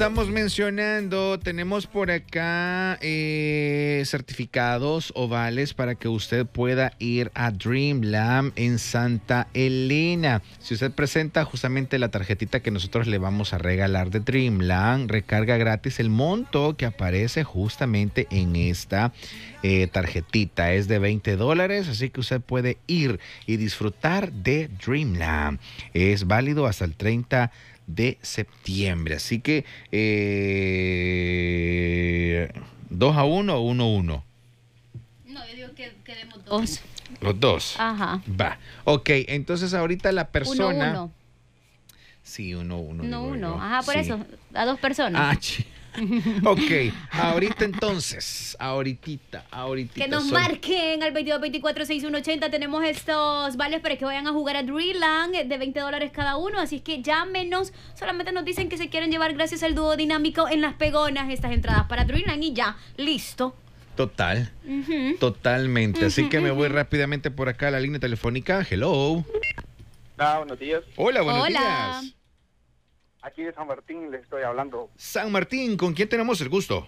Estamos mencionando, tenemos por acá certificados o vales para que usted pueda ir a Dreamland en Santa Elena. Si usted presenta justamente la tarjetita que nosotros le vamos a regalar de Dreamland, recarga gratis el monto que aparece justamente en esta tarjetita. Es de $20, así que usted puede ir y disfrutar de Dreamland. Es válido hasta el 30 de septiembre. Así que 2-1 o 1-1. No, yo digo que queremos 2. Los dos. Ajá. Va. Ok, entonces ahorita la persona. 1-1. Sí, 1-1. 1-1. Ajá, por sí. eso. A 2 personas. Ok, ahorita entonces, ahorita. Que nos marquen al 2224-6180. Tenemos estos vales para que vayan a jugar a Dreamland de $20 cada uno. Así es que llámenos. Solamente nos dicen que se quieren llevar gracias al dúo dinámico en Las Pegonas estas entradas para Dreamland y ya, listo. Totalmente. Así que me voy rápidamente por acá a la línea telefónica. Hello. Buenos días. Hola, buenos días. Aquí de San Martín les estoy hablando. San Martín, ¿con quién tenemos el gusto?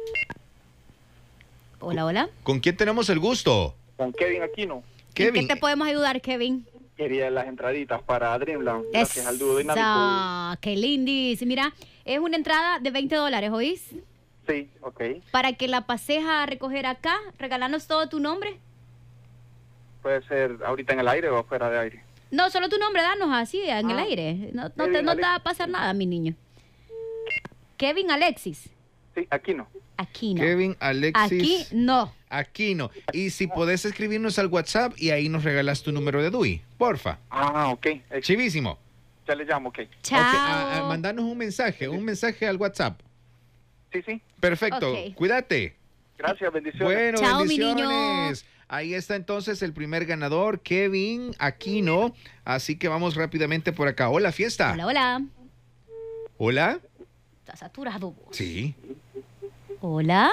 Hola. ¿Con quién tenemos el gusto? Con Kevin Aquino. Kevin. ¿En qué te podemos ayudar, Kevin? Quería las entraditas para Dreamland, gracias al dúo dinámico. ¡Qué lindis! Mira, es una entrada de $20, ¿oís? Sí, ok. Para que la pases a recoger acá, regalanos todo tu nombre. Puede ser ahorita en el aire o fuera de aire. No, solo tu nombre, danos así, en el aire. No te va a pasar nada, mi niño. Kevin Alexis. Sí, Aquino. Kevin Alexis. Aquino. Y si podés escribirnos al WhatsApp y ahí nos regalas tu número de DUI, porfa. Ok. Chivísimo. Ya le llamo, ok. Chao. Mandanos un mensaje al WhatsApp. Sí. Perfecto, Cuídate. Gracias, bendiciones. Bueno, chao, bendiciones. mi niño. Ahí está entonces el primer ganador, Kevin Aquino. Así que vamos rápidamente por acá. Hola, fiesta. Hola. ¿Estás saturado vos? Sí. Hola.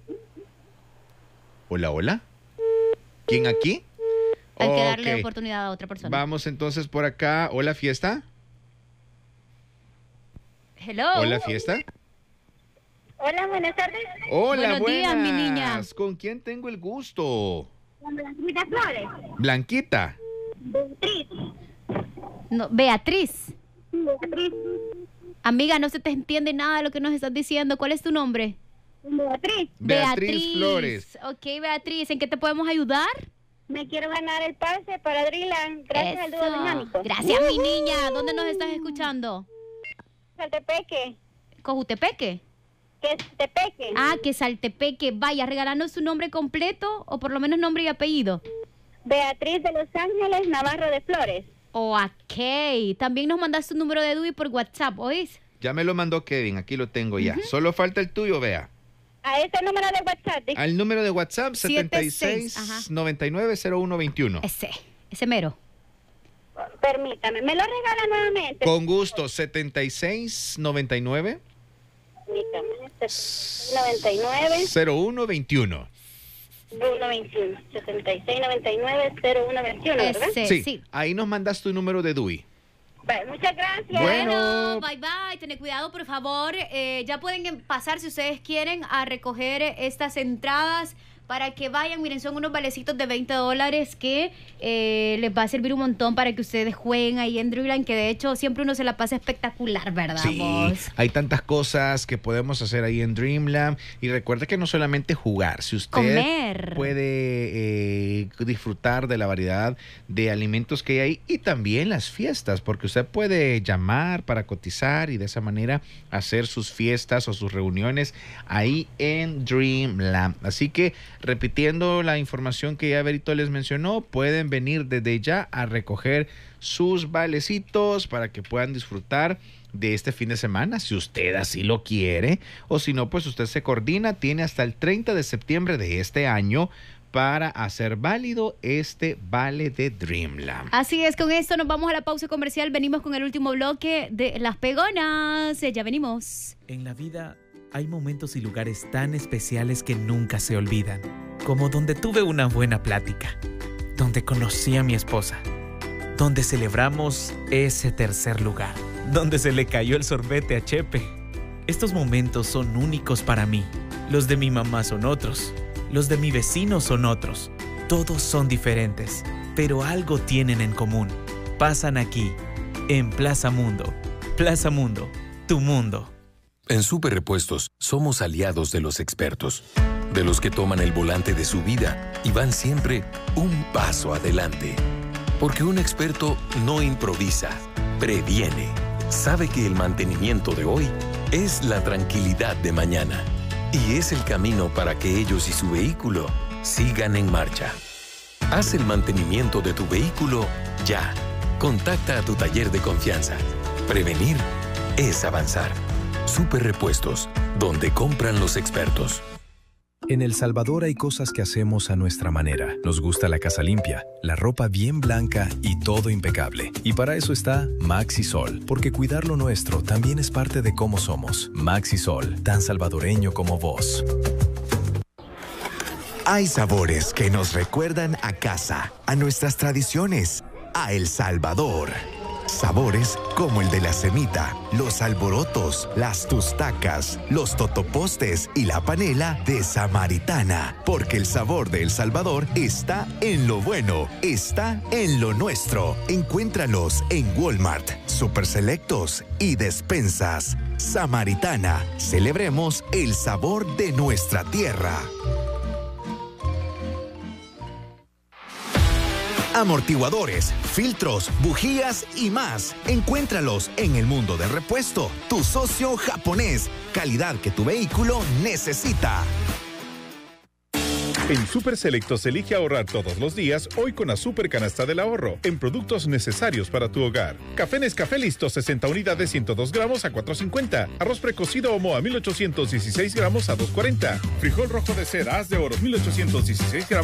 Hola. ¿Quién aquí? Hay que darle oportunidad a otra persona. Vamos entonces por acá. Hola, fiesta. Hello. Hola, fiesta. Hola, buenas tardes. Hola, buenos días, mi niña. ¿Con quién tengo el gusto? Con Blanquita Flores. Blanquita. Beatriz. No, Beatriz. Beatriz. Amiga, no se te entiende nada de lo que nos estás diciendo. ¿Cuál es tu nombre? Beatriz. Flores. Ok, Beatriz, ¿en qué te podemos ayudar? Me quiero ganar el pase para Dreamland gracias al dúo dinámico. Gracias, mi niña. ¿Dónde nos estás escuchando? Saltepeque. ¿Cojutepeque? Que Tepeque. Que Saltepeque. Vaya, regálanos su nombre completo o por lo menos nombre y apellido. Beatriz de Los Ángeles Navarro de Flores. Ok. También nos mandaste un número de DUI por WhatsApp, ¿oís? Ya me lo mandó Kevin, aquí lo tengo ya. Solo falta el tuyo, Bea. A ese número de WhatsApp. Al número de WhatsApp 76990121. Ese mero. Permítame, ¿me lo regala nuevamente? Con gusto, 7699 Permítame, 99 0121. 121 7699-0121, ¿verdad? Sí, ahí nos mandas tu número de DUI. Vale, muchas gracias. Bueno, bye. Ten cuidado, por favor. Ya pueden pasar, si ustedes quieren, a recoger estas entradas para que vayan. Miren, son unos valecitos de $20 que les va a servir un montón para que ustedes jueguen ahí en Dreamland, que de hecho siempre uno se la pasa espectacular, ¿verdad? Sí, hay tantas cosas que podemos hacer ahí en Dreamland. Y recuerde que no solamente jugar, si usted puede disfrutar de la variedad de alimentos que hay ahí y también las fiestas, porque usted puede llamar para cotizar y de esa manera hacer sus fiestas o sus reuniones ahí en Dreamland. Así que repitiendo la información que ya Berito les mencionó, pueden venir desde ya a recoger sus valecitos para que puedan disfrutar de este fin de semana, si usted así lo quiere, o si no, pues usted se coordina, tiene hasta el 30 de septiembre de este año para hacer válido este vale de Dreamland. Así es, con esto nos vamos a la pausa comercial, venimos con el último bloque de Las Pegonas, ya venimos. En la vida hay momentos y lugares tan especiales que nunca se olvidan, como donde tuve una buena plática, donde conocí a mi esposa, donde celebramos ese tercer lugar, donde se le cayó el sorbete a Chepe, Estos momentos son únicos para mí. Los de mi mamá son otros. Los de mi vecino son otros. Todos son diferentes, pero algo tienen en común. Pasan aquí, en Plaza Mundo. Plaza Mundo, tu mundo. En Super Repuestos somos aliados de los expertos, de los que toman el volante de su vida y van siempre un paso adelante. Porque un experto no improvisa, previene. Sabe que el mantenimiento de hoy es la tranquilidad de mañana. Y es el camino para que ellos y su vehículo sigan en marcha. Haz el mantenimiento de tu vehículo ya. Contacta a tu taller de confianza. Prevenir es avanzar. Super Repuestos, donde compran los expertos. En El Salvador hay cosas que hacemos a nuestra manera. Nos gusta la casa limpia, la ropa bien blanca y todo impecable. Y para eso está Maxisol, porque cuidar lo nuestro también es parte de cómo somos. Maxisol, tan salvadoreño como vos. Hay sabores que nos recuerdan a casa, a nuestras tradiciones, a El Salvador. Sabores como el de la semita, los alborotos, las tustacas, los totopostes y la panela de Samaritana. Porque el sabor de El Salvador está en lo bueno, está en lo nuestro. Encuéntralos en Walmart, Super Selectos y despensas. Samaritana, celebremos el sabor de nuestra tierra. Amortiguadores, filtros, bujías y más. Encuéntralos en el Mundo del Repuesto, tu socio japonés. Calidad que tu vehículo necesita. En Super Selectos elige ahorrar todos los días, hoy con la Super Canasta del Ahorro, en productos necesarios para tu hogar. Café Nescafé Listo, 60 unidades, 102 gramos a $4.50. Arroz precocido Omoa, 1816 gramos a $2.40. Frijol rojo de seda, haz de oro, 1816 gramos.